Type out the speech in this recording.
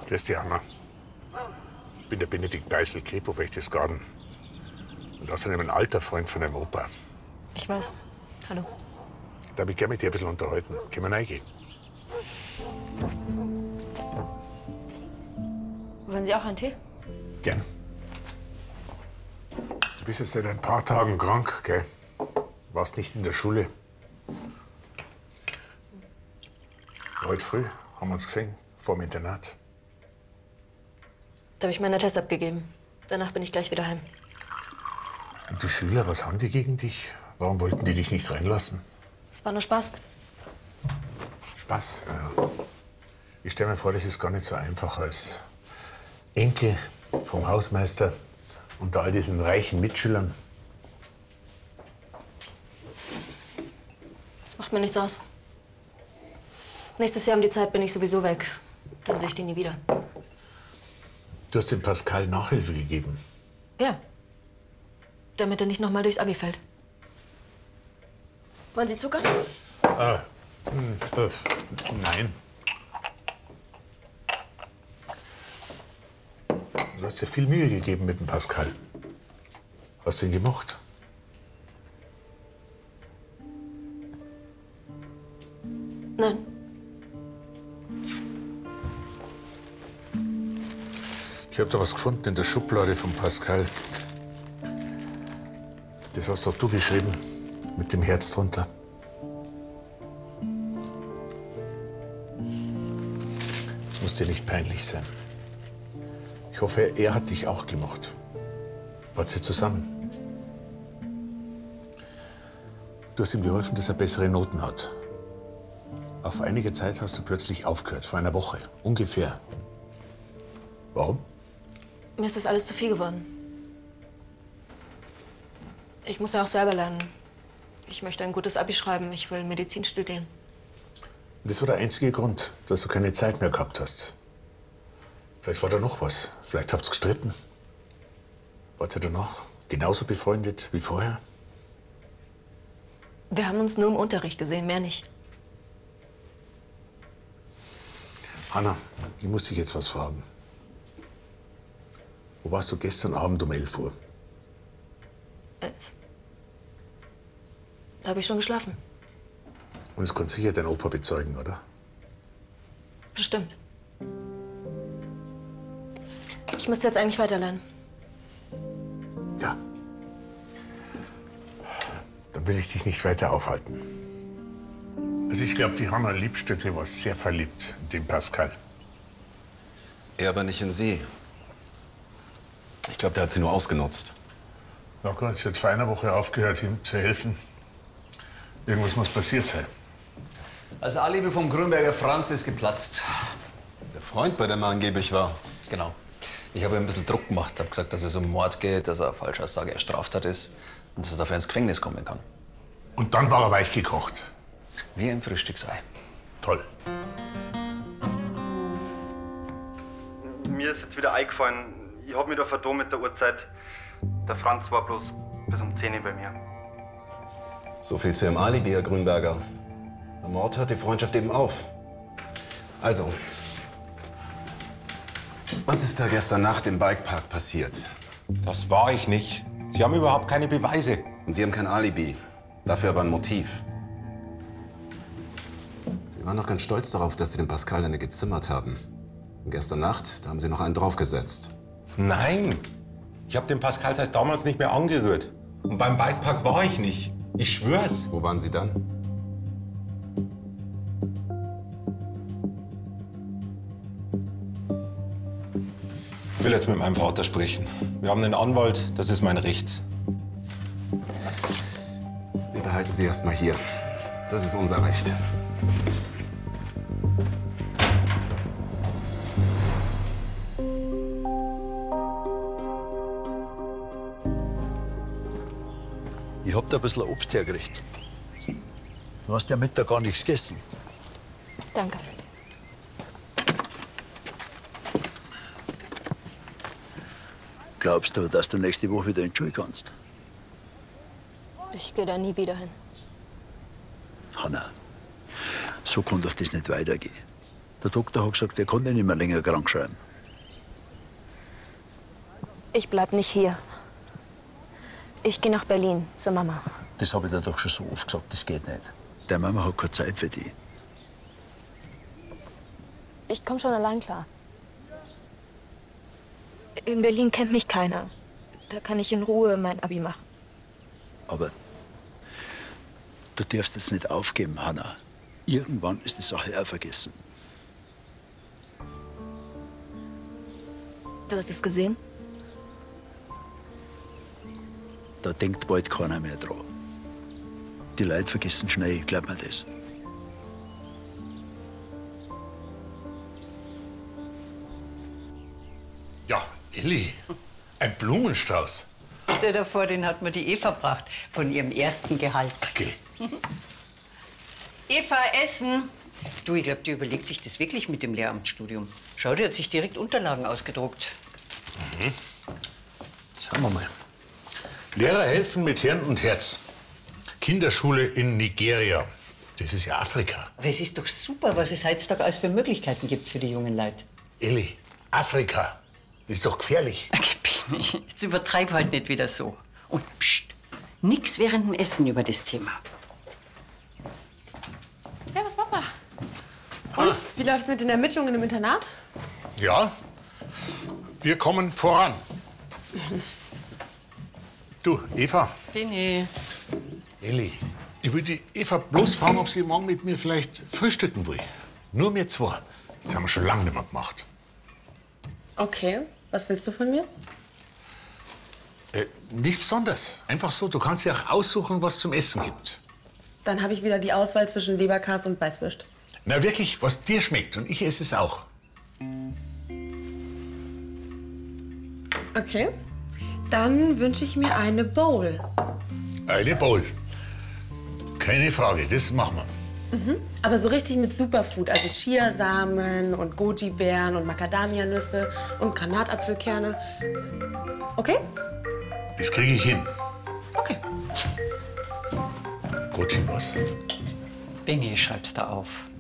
Grüß dich, Hanna. Ich bin der Benedikt Beißel, Kripo Berchtesgaden. Und außerdem ein alter Freund von deinem Opa. Ich weiß. Hallo. Darf ich gerne mit dir ein bisschen unterhalten? Können wir reingehen? Wollen Sie auch einen Tee? Gern. Du bist jetzt seit ein paar Tagen krank, gell? Warst nicht in der Schule. Heute früh haben wir uns gesehen, vor dem Internat. Da habe ich meinen Test abgegeben. Danach bin ich gleich wieder heim. Und die Schüler, was haben die gegen dich? Warum wollten die dich nicht reinlassen? Es war nur Spaß. Spaß, ja. Ich stelle mir vor, das ist gar nicht so einfach als Enkel vom Hausmeister unter all diesen reichen Mitschülern. Das macht mir nichts aus. Nächstes Jahr um die Zeit bin ich sowieso weg. Dann sehe ich den nie wieder. Du hast dem Pascal Nachhilfe gegeben. Ja. Damit er nicht noch mal durchs Abi fällt. Wollen Sie Zucker? Nein. Du hast dir viel Mühe gegeben mit dem Pascal. Hast du ihn gemocht? Nein. Ich habe da was gefunden in der Schublade von Pascal. Das hast doch du geschrieben, mit dem Herz drunter. Das muss dir nicht peinlich sein. Ich hoffe, er hat dich auch gemocht. Wart ihr zusammen? Du hast ihm geholfen, dass er bessere Noten hat. Auf einige Zeit hast du plötzlich aufgehört, vor einer Woche, ungefähr. Warum? Mir ist das alles zu viel geworden. Ich muss ja auch selber lernen. Ich möchte ein gutes Abi schreiben. Ich will Medizin studieren. Das war der einzige Grund, dass du keine Zeit mehr gehabt hast. Vielleicht war da noch was. Vielleicht habt ihr gestritten. Wart ihr danach genauso befreundet wie vorher? Wir haben uns nur im Unterricht gesehen, mehr nicht. Hanna, ich muss dich jetzt was fragen. Wo warst du gestern Abend um 11 Uhr? Da habe ich schon geschlafen. Und es konnte sicher dein Opa bezeugen, oder? Bestimmt. Ich müsste jetzt eigentlich weiterlernen. Ja. Dann will ich dich nicht weiter aufhalten. Also ich glaube, die Hanna Liebstöckel war sehr verliebt in den Pascal. Er aber nicht in sie. Ich glaube, der hat sie nur ausgenutzt. Na gut, sie hat vor einer Woche aufgehört, ihm zu helfen. Irgendwas muss passiert sein. Das Alibi vom Grünberger Franz ist geplatzt. Der Freund, bei dem er angeblich war. Genau. Ich habe ihm ein bisschen Druck gemacht, habe gesagt, dass es um Mord geht, dass er Falschaussage erstraftat ist und dass er dafür ins Gefängnis kommen kann. Und dann war er weich gekocht. Wie ein Frühstücksei. Toll. Mir ist jetzt wieder eingefallen, ich hab mich da verdammt mit der Uhrzeit. Der Franz war bloß bis um 10 Uhr bei mir. So viel zu Ihrem Alibi, Herr Grünberger. Der Mord hört die Freundschaft eben auf. Also, was ist da gestern Nacht im Bikepark passiert? Das war ich nicht. Sie haben überhaupt keine Beweise. Und Sie haben kein Alibi, dafür aber ein Motiv. Sie waren doch ganz stolz darauf, dass Sie den Pascal eine gezimmert haben. Und gestern Nacht, da haben Sie noch einen draufgesetzt. Nein, ich habe den Pascal seit damals nicht mehr angerührt. Und beim Bikepark war ich nicht. Ich schwör's. Wo waren Sie dann? Ich will jetzt mit meinem Vater sprechen. Wir haben einen Anwalt, das ist mein Recht. Wir behalten Sie erst mal hier. Das ist unser Recht. Ich hab da ein bisschen Obst hergerichtet. Du hast ja Mittag gar nichts gegessen. Danke. Glaubst du, dass du nächste Woche wieder in die Schule kannst? Ich gehe da nie wieder hin. Hanna, so kann doch das nicht weitergehen. Der Doktor hat gesagt, er kann dich nicht mehr länger krank schreiben. Ich bleib nicht hier. Ich gehe nach Berlin zur Mama. Das habe ich dir doch schon so oft gesagt, das geht nicht. Deine Mama hat keine Zeit für dich. Ich komme schon allein klar. In Berlin kennt mich keiner. Da kann ich in Ruhe mein Abi machen. Aber du darfst jetzt nicht aufgeben, Hanna. Irgendwann ist die Sache auch vergessen. Du hast es gesehen? Da denkt bald keiner mehr dran. Die Leute vergessen schnell, glaub mir das. Ja, Elli, ein Blumenstrauß. Stell dir vor, den hat mir die Eva gebracht, von ihrem ersten Gehalt. Okay. Eva, Essen! Du, ich glaube, die überlegt sich das wirklich mit dem Lehramtsstudium. Schau, die hat sich direkt Unterlagen ausgedruckt. Schauen wir mal. Lehrer helfen mit Hirn und Herz. Kinderschule in Nigeria. Das ist ja Afrika. Aber es ist doch super, was es heutzutage alles für Möglichkeiten gibt für die jungen Leute. Elli, Afrika. Das ist doch gefährlich. Okay, jetzt übertreib halt nicht wieder so. Und pst, nix während dem Essen über das Thema. Servus, Papa. Und, wie läuft's mit den Ermittlungen im Internat? Ja, wir kommen voran. Du, Eva. Bini. Elli, ich will die Eva bloß fragen, ob sie morgen mit mir vielleicht frühstücken will. Nur wir zwei. Das haben wir schon lange nicht mehr gemacht. Okay, was willst du von mir? Nichts Besonderes. Einfach so, du kannst dir auch aussuchen, was zum Essen gibt. Dann habe ich wieder die Auswahl zwischen Leberkas und Weißwürst. Na wirklich, was dir schmeckt. Und ich esse es auch. Okay, dann wünsche ich mir eine Bowl. Eine Bowl. Keine Frage, das machen wir. Aber so richtig mit Superfood, also Chiasamen und Goji-Beeren und Macadamia-Nüsse und Granatapfelkerne. Okay? Das kriege ich hin. Okay. Gucci was? Bini, schreib's da auf.